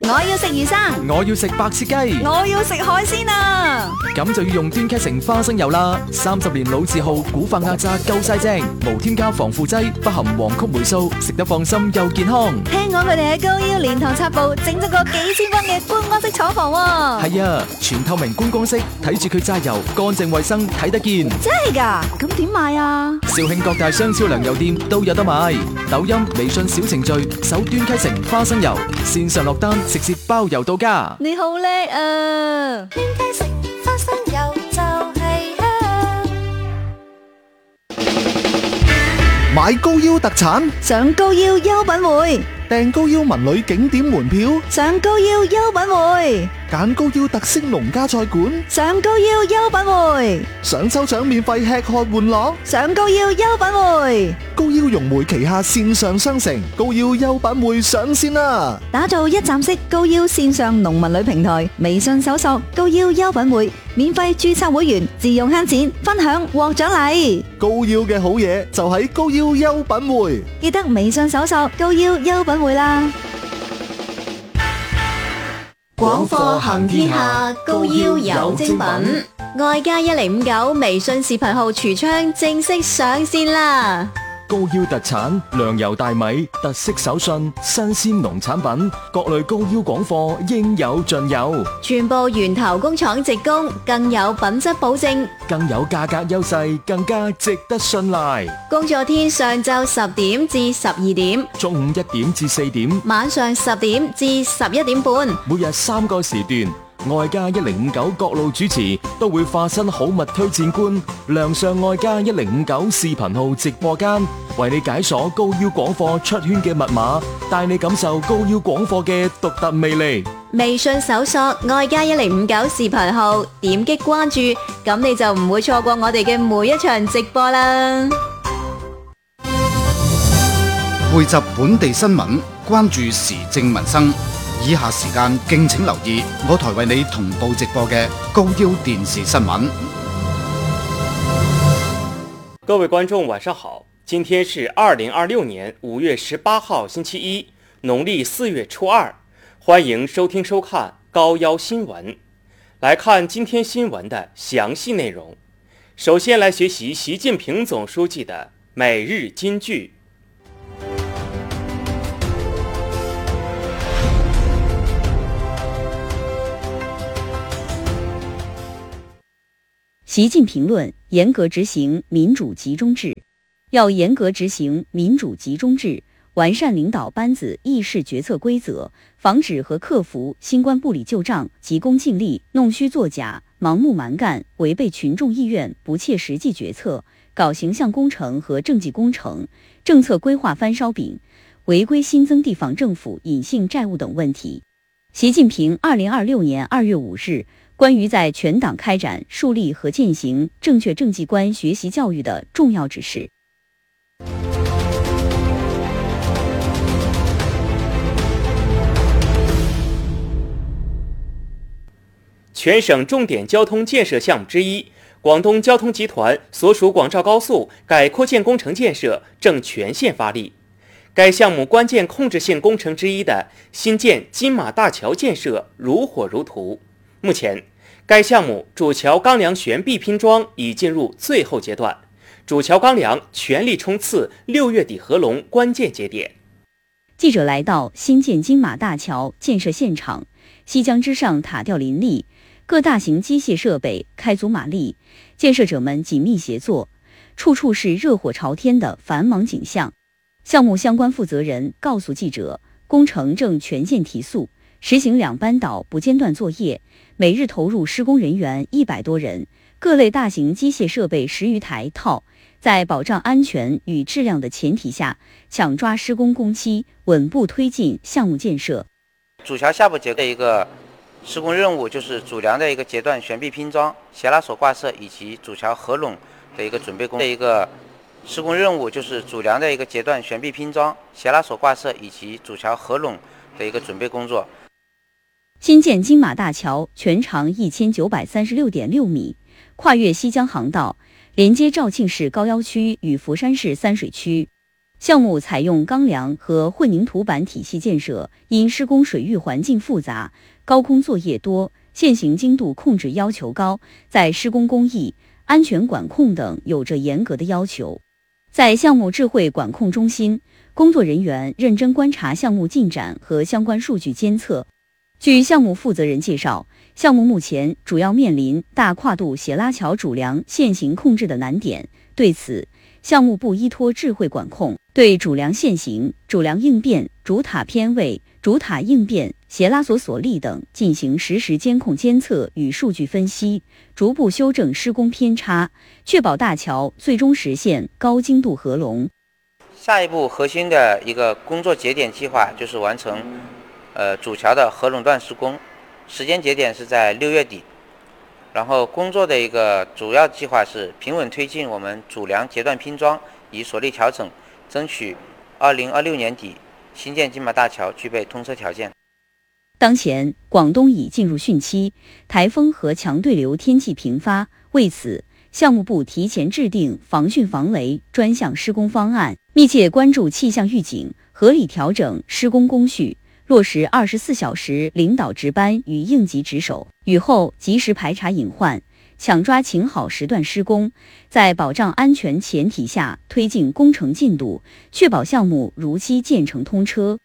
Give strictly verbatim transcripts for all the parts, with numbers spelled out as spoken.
我要食魚生， 我要食白切雞， 我要食海鮮啊！ 咁就要用端溪城花生油啦。三十年老字號，古法壓榨夠晒正，無添加防腐劑，不含黃曲霉素，食得放心又健康。 聽講佢哋喺高腰蓮塘插步整咗個幾千蚊嘅觀光式廠房喎。 係啊，全透明觀光式，睇住佢榨油，乾淨衛生，睇得見。 真係㗎？咁點買啊？ 肇慶各大商超糧油店都有得買，抖音、微信小程序搜端溪城花生油，線上落單，直接包郵到家。 你好叻啊！ 端溪城花生油就係香。 買高腰特產， 上高腰優品匯， 訂高腰文旅景點門票， 上高腰優品匯， 揀高腰特色農家菜館， 上高腰優品匯， 想抽獎免費吃喝玩樂， 上高腰優品匯。 高腰融匯旗下線上商城高腰優品匯上線啦！ 打造一站式高腰線上農民旅平台，微信搜索高腰優品匯，免費註冊會員，自用慳錢，分享獲獎勵。 高腰嘅好嘢就喺高腰優品匯， 記得微信搜索高腰優品匯啦。 廣貨行天下，高腰有精品。 外加一零五九微信視頻號櫥窗正式上線啦！ 高腰特產糧油大米，特色手信，新鮮農產品，各類高腰廣貨應有盡有， 全部源頭工廠直供，更有品質保證， 更有價格優勢，更加值得信賴。 工作天上晝十點至十二點， 中午一點至四點， 晚上十點至十一點半， 每日三個時段。外加一零五九各路主持都會化身好物推薦官，亮相外加一零五九視頻號直播間，為你解鎖高腰廣貨出圈嘅密碼，帶你感受高腰廣貨嘅獨特魅力。 微信搜索外加一零五九視頻號，點擊關注，咁你就唔會錯過我哋嘅每一場直播啦。 匯集本地新聞，關注時政民生。以下時間敬請留意我台為你同步直播嘅高腰電視新聞。 各位觀眾晚上好，今天是二零二六年五月十八號星期一，農曆四月初二，歡迎收聽收看高腰新聞。來看今天新聞的詳細內容。首先來學習習近平總書記的每日金句。 習近平論：嚴格執行民主集中制，要嚴格執行民主集中制，完善領導班子議事決策規則，防止和克服新冠不理舊賬、急功近利、弄虛作假、盲目蠻幹、違背群眾意願、不切實際決策、搞形象工程和政績工程、政策規劃翻燒餅、違規新增地方政府隱性債務等問題。習近平二零二六年二月五日關於在全黨開展樹立和踐行正確政績觀學習教育的重要指示。 全省重點交通建設項目之一，廣東交通集團所屬廣肇高速改擴建工程建設正全線發力。該項目關鍵控制性工程之一的新建金馬大橋建設如火如荼。目前，該項目主橋鋼梁懸臂拼裝已進入最後階段，主橋鋼梁全力衝刺六月底合龍關鍵節點。 記者來到新建金馬大橋建設現場，西江之上塔吊林立，各大型機械設備開足馬力，建設者們緊密協作，處處是熱火朝天的繁忙景象。項目相關負責人告訴記者，工程正全線提速，實行兩班倒不間斷作業，每日投入施工人員一百多人，各類大型機械設備十餘台套，在保障安全與質量的前提下，搶抓施工工期，穩步推進項目建設。 主橋下部節的一個施工任務就是主梁的一個階段懸臂拼裝、斜拉索掛設以及主橋合攏的一個準備工作。一個施工任務就是主梁的一個階段懸臂拼裝、斜拉索掛設以及主橋合攏的一個準備工作。 新建金馬大橋全長一千九百三十六點六米，跨越西江航道，連接肇慶市高腰區與佛山市三水區。 项目采用钢梁和混凝土板体系建设，因施工水域环境复杂，高空作业多，现行精度控制要求高，在施工工艺、安全管控等有着严格的要求。在项目智慧管控中心，工作人员认真观察项目进展和相关数据监测。据项目负责人介绍，项目目前主要面临大跨度斜拉桥主梁现行控制的难点，对此，项目部依托智慧管控，对主梁现形、主梁应变、主塔偏位、主塔应变、斜拉索索力等进行实时监控监测与数据分析，逐步修正施工偏差，确保大桥最终实现高精度合龙。 下一步核心的一个工作节点计划就是完成呃主桥的合龙段施工，时间节点是在六月底。然后工作的一个主要计划是平稳推进我们主梁截段拼装，以索力调整，争取二零二六年底新建金马大桥具备通车条件。 当前，广东已进入汛期，台风和强对流天气频发，为此，项目部提前制定防汛防雷专项施工方案，密切关注气象预警，合理调整施工工序，落实二十四小时领导值班与应急值守，雨后及时排查隐患，抢抓晴好时段施工，在保障安全前提下推进工程进度，确保项目如期建成通车。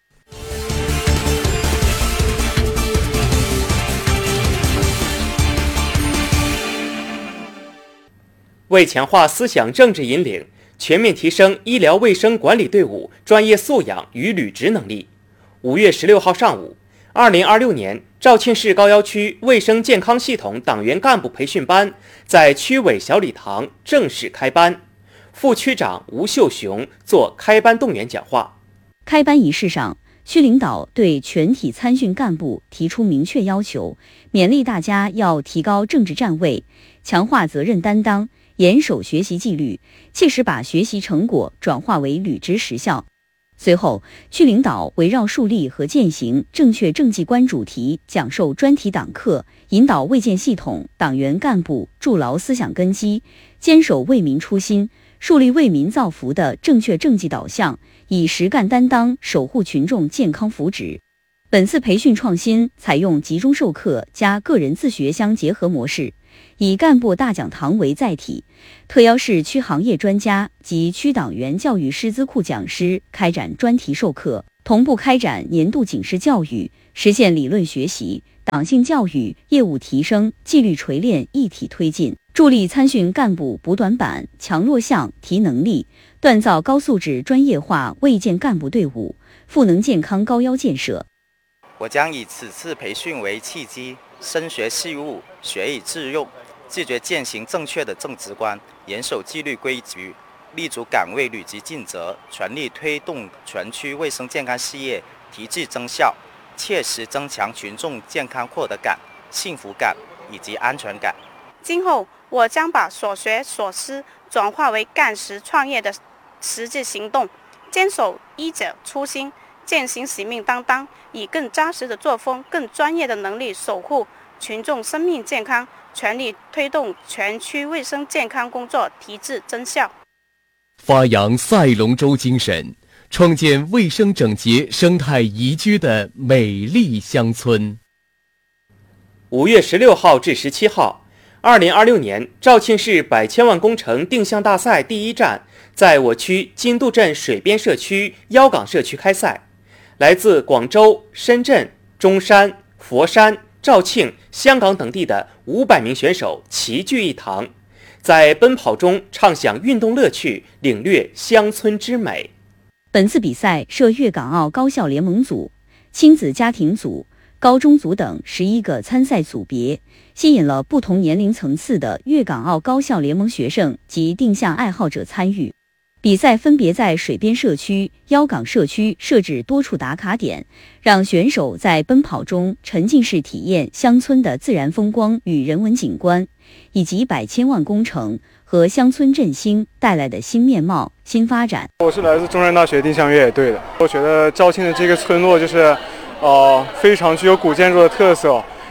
为强化思想政治引领，全面提升医疗卫生管理队伍专业素养与履职能力，五月十六号上午，二零二六年肇庆市高要区卫生健康系统党员干部培训班在区委小礼堂正式开班。副区长吴秀雄作开班动员讲话。 开班仪式上，区领导对全体参训干部提出明确要求，勉励大家要提高政治站位，强化责任担当，严守学习纪律，切实把学习成果转化为履职实效。随后，区领导围绕树立和践行正确政绩观主题讲授专题党课，引导卫健系统党员干部筑牢思想根基，坚守为民初心，树立为民造福的正确政绩导向，以实干担当守护群众健康福祉。本次培训创新采用集中授课加个人自学相结合模式，以干部大讲堂为载体，特邀市区行业专家及区党员教育师资库讲师开展专题授课，同步开展年度警示教育，实现理论学习、党性教育、业务提升、纪律锤炼一体推进，助力参训干部补短板、强弱项、提能力，锻造高素质专业化卫健干部队伍，赋能健康高要建设。 我将以此次培训为契机，深学细悟，学以致用，自觉践行正确的政治观，严守纪律规矩，立足岗位履职尽责，全力推动全区卫生健康事业提质增效，切实增强群众健康获得感、幸福感以及安全感。 今后我将把所学所思转化为干实创业的实际行动，坚守医者初心，践行使命担当，以更扎实的作风、更专业的能力守护群众生命健康，全力推动全区卫生健康工作提质增效， 发扬赛龙舟精神，创建卫生整洁、生态宜居的美丽乡村。 五月十六号至十七号，二零二六年肇庆市百千万工程定向大赛第一站在我区金渡镇水边社区腰岗社区开赛。来自广州、深圳、中山、佛山、肇庆、香港等地的五百名选手齐聚一堂，在奔跑中畅享运动乐趣，领略乡村之美。 本次比赛设粤港澳高校联盟组、亲子家庭组、高中组等十一个参赛组别，吸引了不同年龄层次的粤港澳高校联盟学生及定向爱好者参与。比赛分别在水边社区、腰岗社区设置多处打卡点，让选手在奔跑中沉浸式体验乡村的自然风光与人文景观，以及百千万工程和乡村振兴带来的新面貌、新发展。 我是来自中山大学定向越野队的，我觉得肇庆的这个村落就是，呃，非常具有古建筑的特色，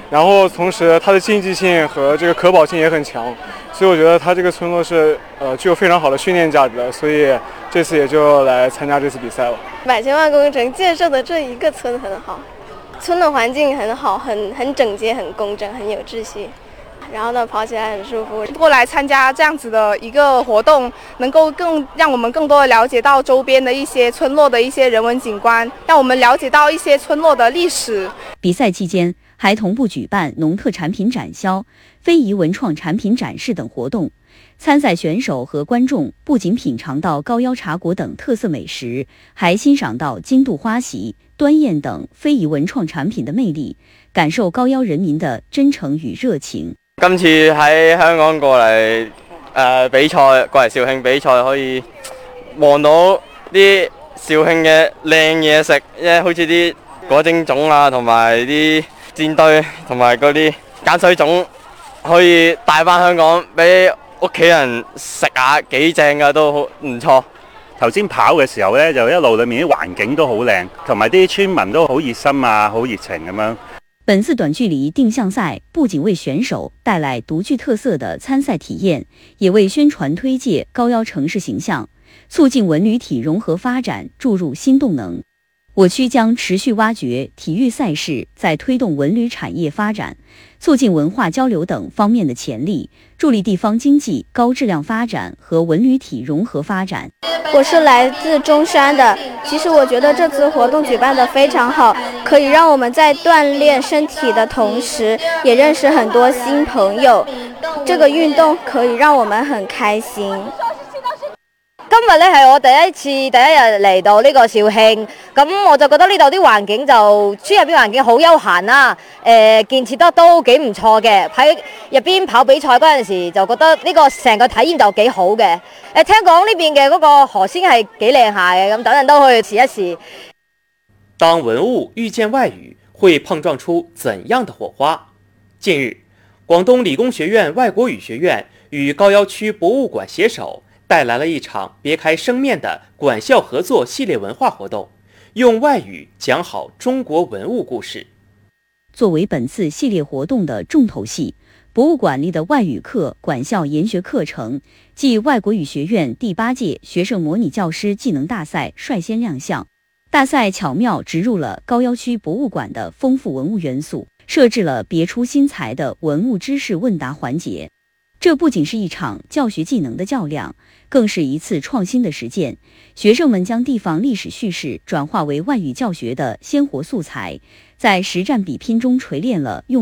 然后同时它的竞技性和这个可保性也很强，所以我觉得它这个村落是呃具有非常好的训练价值的，所以这次也就来参加这次比赛了。 百千万工程建设的这一个村很好，村的环境很好，很很整洁，很工整，很有秩序。然后呢，跑起来很舒服。 过来参加这样子的一个活动，能够更让我们更多的了解到周边的一些村落的一些人文景观，让我们了解到一些村落的历史。 比赛期间还同步举办农特产品展销、非遗文创产品展示等活动。参赛选手和观众不仅品尝到高腰茶果等特色美食，还欣赏到京都花席、端砚等非遗文創產品的魅力，感受高腰人民的真誠與熱情。 今次喺香港過嚟誒、呃、比賽，過嚟肇慶比賽，可以望到啲肇慶嘅靚嘢食，因為好似啲果蒸粽啊，同埋啲煎堆，同埋嗰啲鹼水粽，可以帶翻香港俾屋企人食下，幾正㗎，都好唔錯。 頭先跑嘅時候呢，就一路裡面啲環境都好靚，同埋啲村民都好熱心啊，好熱情咁樣。 本次短距離定向賽不僅為選手帶來獨具特色的參賽體驗，也為宣傳推介高腰城市形象，促進文旅體融合發展注入新動能。我區將持續挖掘體育賽事在推動文旅產業發展、促進文化交流等方面的潛力，助力地方經濟高質量發展和文旅體融合發展。 我是來自中山的，其實我覺得這次活動舉辦得非常好，可以讓我們在鍛鍊身體的同時，也認識很多新朋友。這個運動可以讓我們很開心。 今日咧係我第一次第一日嚟到呢個肇慶，咁我就覺得呢度啲環境就村入邊環境好悠閒啦，誒、呃、建設得都幾唔錯嘅。喺入邊跑比賽嗰陣時就覺得呢個成個體驗就幾好嘅。誒、呃、聽講呢邊嘅嗰個河鮮係幾靚下嘅，咁等陣都可以試一試。 當文物遇見外語，會碰撞出怎樣的火花？近日，廣東理工學院外國語學院與高腰區博物館攜手，帶來了一場別開生面的館校合作系列文化活動，用外語講好中國文物故事。 作為本次系列活動的重頭戲，博物館裡的外語課館校研學課程暨外國語學院第八屆學生模擬教師技能大賽率先亮相。大賽巧妙植入了高腰區博物館的豐富文物元素，設置了別出心裁的文物知識問答環節。這不僅是一場教學技能的較量，更是一次創新的實踐。學生們將地方歷史敘事轉化為外語教學的鮮活素材，在實戰比拼中錘煉了用